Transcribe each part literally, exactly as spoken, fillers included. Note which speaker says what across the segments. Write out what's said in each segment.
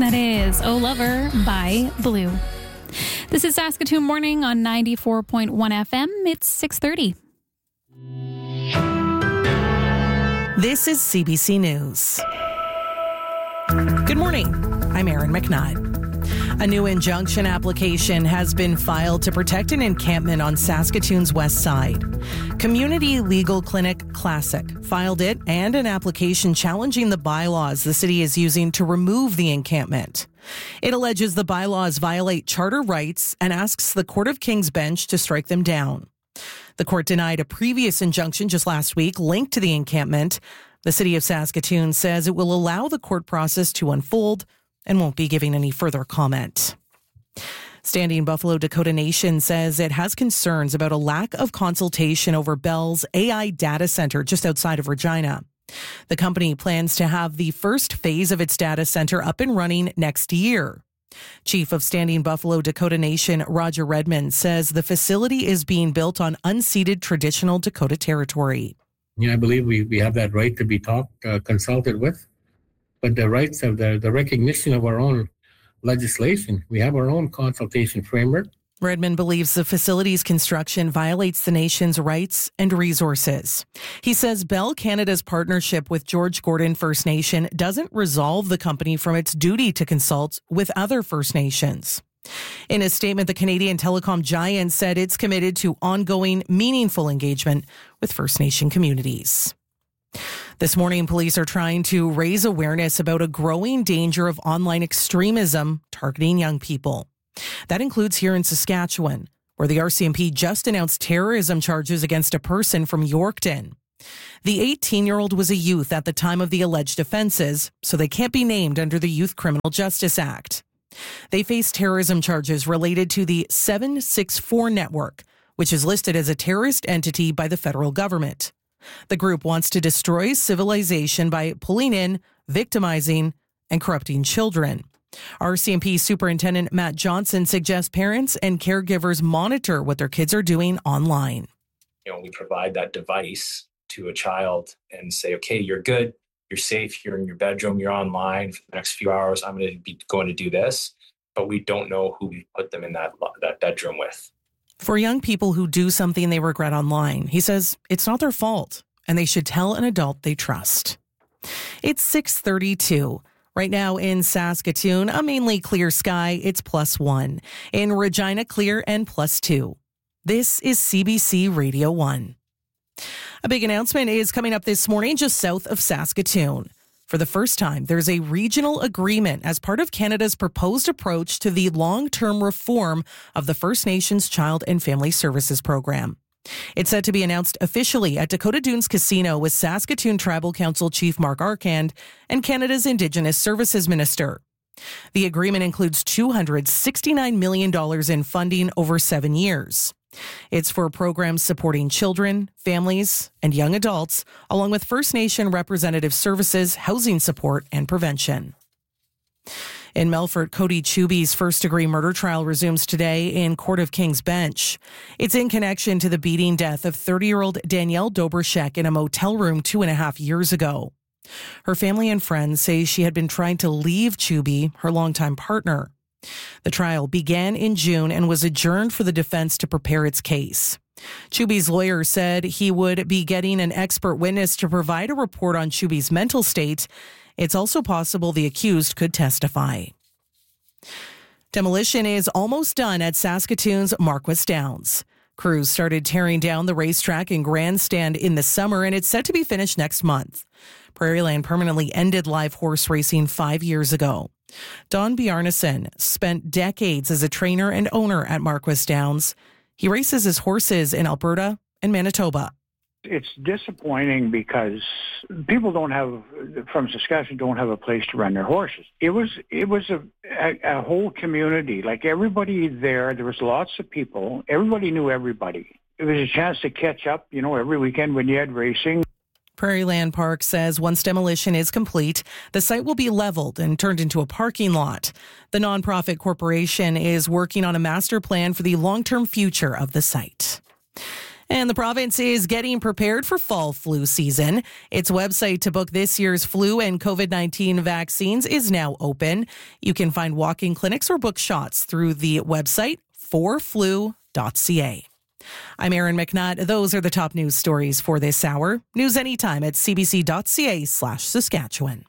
Speaker 1: That is Oh Lover by Blue. This is Saskatoon Morning on ninety-four point one F M. It's six thirty.
Speaker 2: This is C B C News. Good morning. I'm Erin McNutt. A new injunction application has been filed to protect an encampment on Saskatoon's west side. Community Legal Clinic Classic filed it and an application challenging the bylaws the city is using to remove the encampment. It alleges the bylaws violate charter rights and asks the Court of King's Bench to strike them down. The court denied a previous injunction just last week linked to the encampment. The city of Saskatoon says it will allow the court process to unfold and won't be giving any further comment. Standing Buffalo Dakota Nation says it has concerns about a lack of consultation over Bell's A I data center just outside of Regina. The company plans to have the first phase of its data center up and running next year. Chief of Standing Buffalo Dakota Nation, Roger Redmond, says the facility is being built on unceded traditional Dakota territory.
Speaker 3: Yeah, I believe we, we have that right to be talked, uh, consulted with, but the rights of the, the recognition of our own legislation. We have our own consultation framework.
Speaker 2: Redmond believes the facility's construction violates the nation's rights and resources. He says Bell Canada's partnership with George Gordon First Nation doesn't resolve the company from its duty to consult with other First Nations. In a statement, the Canadian telecom giant said it's committed to ongoing, meaningful engagement with First Nation communities. This morning, police are trying to raise awareness about a growing danger of online extremism targeting young people. That includes here in Saskatchewan, where the R C M P just announced terrorism charges against a person from Yorkton. The eighteen-year-old was a youth at the time of the alleged offenses, so they can't be named under the Youth Criminal Justice Act. They face terrorism charges related to the seven six four network, which is listed as a terrorist entity by the federal government. The group wants to destroy civilization by pulling in, victimizing, and corrupting children. R C M P Superintendent Matt Johnson suggests parents and caregivers monitor what their kids are doing online.
Speaker 4: You know, we provide that device to a child and say, okay, you're good, you're safe, you're in your bedroom, you're online for the next few hours, I'm going to be going to do this, but we don't know who we put them in that that bedroom with.
Speaker 2: For young people who do something they regret online, he says it's not their fault and they should tell an adult they trust. It's six thirty-two. Right now in Saskatoon, a mainly clear sky, it's plus one. In Regina, clear and plus two. This is C B C Radio one. A big announcement is coming up this morning just south of Saskatoon. For the first time, there's a regional agreement as part of Canada's proposed approach to the long-term reform of the First Nations Child and Family Services Program. It's set to be announced officially at Dakota Dunes Casino with Saskatoon Tribal Council Chief Mark Arkand and Canada's Indigenous Services Minister. The agreement includes two hundred sixty-nine million dollars in funding over seven years. It's for programs supporting children, families, and young adults, along with First Nation representative services, housing support, and prevention. In Melfort, Cody Chuby's first-degree murder trial resumes today in Court of King's Bench. It's in connection to the beating death of thirty-year-old Danielle Dobrschek in a motel room two and a half years ago. Her family and friends say she had been trying to leave Chuby, her longtime partner. The trial began in June and was adjourned for the defense to prepare its case. Chuby's lawyer said he would be getting an expert witness to provide a report on Chuby's mental state. It's also possible the accused could testify. Demolition is almost done at Saskatoon's Marquess Downs. Crews started tearing down the racetrack and grandstand in the summer, and it's set to be finished next month. Prairieland permanently ended live horse racing five years ago. Don Bjarnason spent decades as a trainer and owner at Marquess Downs. He races his horses in Alberta and Manitoba.
Speaker 5: It's disappointing because people don't have, from Saskatchewan, don't have a place to run their horses. It was it was a, a, a whole community. Like everybody there, there was lots of people. Everybody knew everybody. It was a chance to catch up, you know, every weekend when you had racing.
Speaker 2: Prairieland Park says once demolition is complete, the site will be leveled and turned into a parking lot. The nonprofit corporation is working on a master plan for the long-term future of the site. And the province is getting prepared for fall flu season. Its website to book this year's flu and COVID nineteen vaccines is now open. You can find walk-in clinics or book shots through the website for flu dot c a. I'm Erin McNutt. Those are the top news stories for this hour. News anytime at c b c dot c a slash Saskatchewan.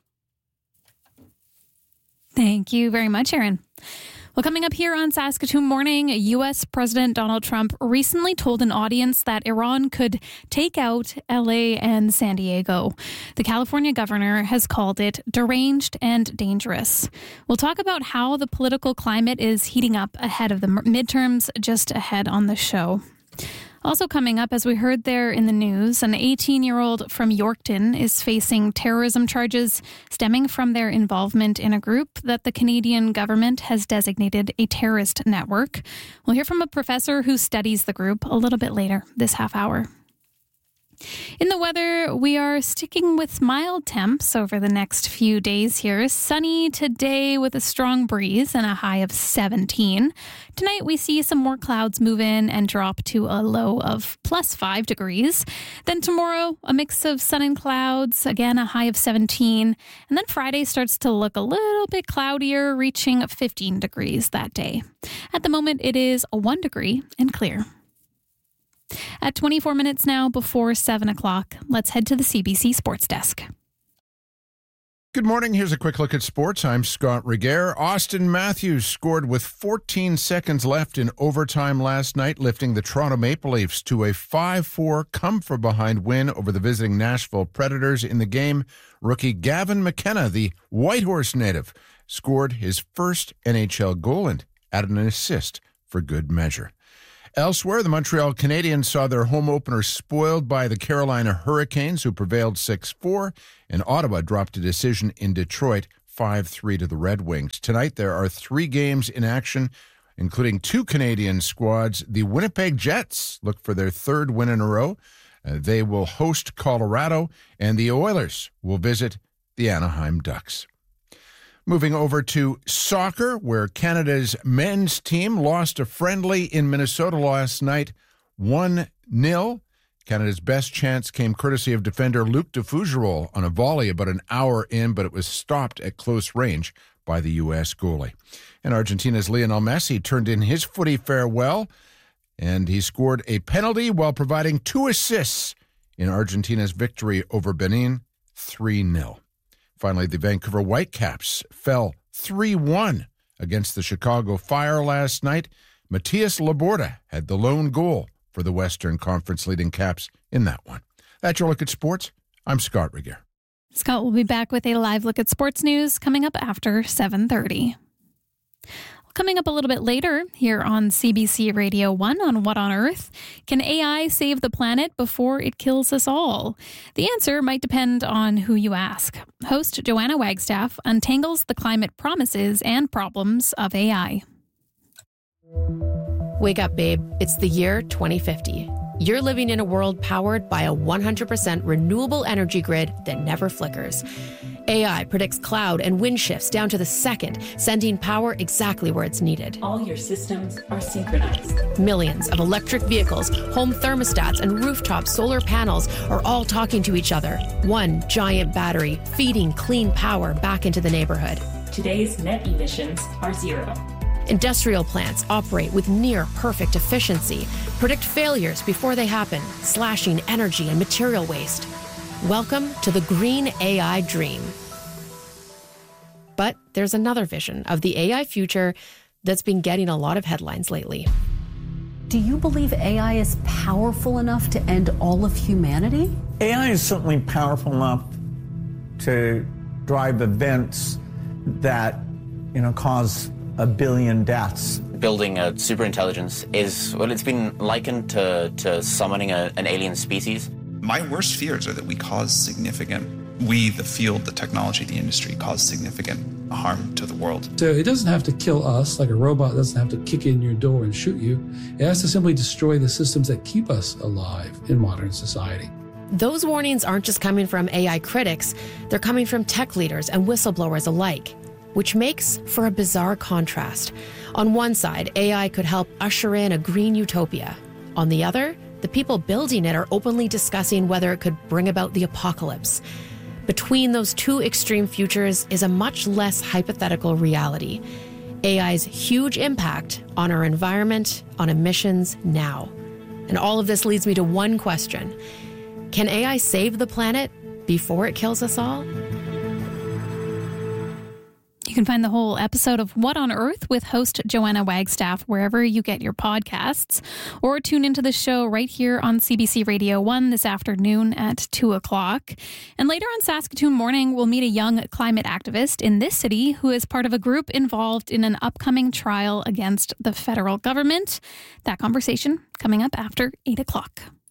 Speaker 1: Thank you very much, Erin. Well, coming up here on Saskatoon Morning, U S President Donald Trump recently told an audience that Iran could take out L A and San Diego. The California governor has called it deranged and dangerous. We'll talk about how the political climate is heating up ahead of the midterms just ahead on the show. Also coming up, as we heard there in the news, an eighteen-year-old from Yorkton is facing terrorism charges stemming from their involvement in a group that the Canadian government has designated a terrorist network. We'll hear from a professor who studies the group a little bit later this half hour. In the weather, we are sticking with mild temps over the next few days here. Sunny today with a strong breeze and a high of seventeen. Tonight, we see some more clouds move in and drop to a low of plus five degrees. Then tomorrow, a mix of sun and clouds, again, a high of seventeen. And then Friday starts to look a little bit cloudier, reaching fifteen degrees that day. At the moment, it is one degree and clear. At twenty-four minutes now before seven o'clock, let's head to the C B C Sports Desk.
Speaker 6: Good morning. Here's a quick look at sports. I'm Scott Regehr. Austin Matthews scored with fourteen seconds left in overtime last night, lifting the Toronto Maple Leafs to a five four come-from-behind win over the visiting Nashville Predators. In the game, rookie Gavin McKenna, the Whitehorse native, scored his first N H L goal and added an assist for good measure. Elsewhere, the Montreal Canadiens saw their home opener spoiled by the Carolina Hurricanes, who prevailed six four, and Ottawa dropped a decision in Detroit five three to the Red Wings. Tonight, there are three games in action, including two Canadian squads. The Winnipeg Jets look for their third win in a row. Uh, they will host Colorado, and the Oilers will visit the Anaheim Ducks. Moving over to soccer, where Canada's men's team lost a friendly in Minnesota last night, one nil. Canada's best chance came courtesy of defender Luc de Fougerolles on a volley about an hour in, but it was stopped at close range by the U S goalie. And Argentina's Lionel Messi turned in his footy farewell, and he scored a penalty while providing two assists in Argentina's victory over Benin, three nil. Finally, the Vancouver Whitecaps fell three one against the Chicago Fire last night. Matias Laborda had the lone goal for the Western Conference leading Caps in that one. That's your look at sports. I'm Scott Regehr.
Speaker 1: Scott will be back with a live look at sports news coming up after seven thirty. Coming up a little bit later here on C B C Radio one on What on Earth, can A I save the planet before it kills us all? The answer might depend on who you ask. Host Joanna Wagstaff untangles the climate promises and problems of A I.
Speaker 7: Wake up, babe. It's the year twenty fifty. You're living in a world powered by a one hundred percent renewable energy grid that never flickers. A I predicts cloud and wind shifts down to the second, sending power exactly where it's needed.
Speaker 8: All your systems are synchronized.
Speaker 7: Millions of electric vehicles, home thermostats, and rooftop solar panels are all talking to each other. One giant battery feeding clean power back into the neighborhood.
Speaker 8: Today's net emissions are zero.
Speaker 7: Industrial plants operate with near perfect efficiency, predict failures before they happen, slashing energy and material waste. Welcome to the green A I dream. But there's another vision of the A I future that's been getting a lot of headlines lately.
Speaker 9: Do you believe A I is powerful enough to end all of humanity?
Speaker 10: A I is certainly powerful enough to drive events that, you know, cause a billion deaths.
Speaker 11: Building a superintelligence is, well, it's been likened to, to summoning a, an alien species.
Speaker 12: My worst fears are that we cause significant, we, the field, the technology, the industry, cause significant harm to the world.
Speaker 13: So it doesn't have to kill us, like a robot doesn't have to kick in your door and shoot you. It has to simply destroy the systems that keep us alive in modern society.
Speaker 7: Those warnings aren't just coming from A I critics, they're coming from tech leaders and whistleblowers alike, which makes for a bizarre contrast. On one side, A I could help usher in a green utopia. On the other, the people building it are openly discussing whether it could bring about the apocalypse. Between those two extreme futures is a much less hypothetical reality: A I's huge impact on our environment, on emissions now. And all of this leads me to one question: can A I save the planet before it kills us all?
Speaker 1: You can find the whole episode of What on Earth with host Joanna Wagstaff wherever you get your podcasts, or tune into the show right here on C B C Radio one this afternoon at two o'clock. And later on Saskatoon Morning, we'll meet a young climate activist in this city who is part of a group involved in an upcoming trial against the federal government. That conversation coming up after eight o'clock.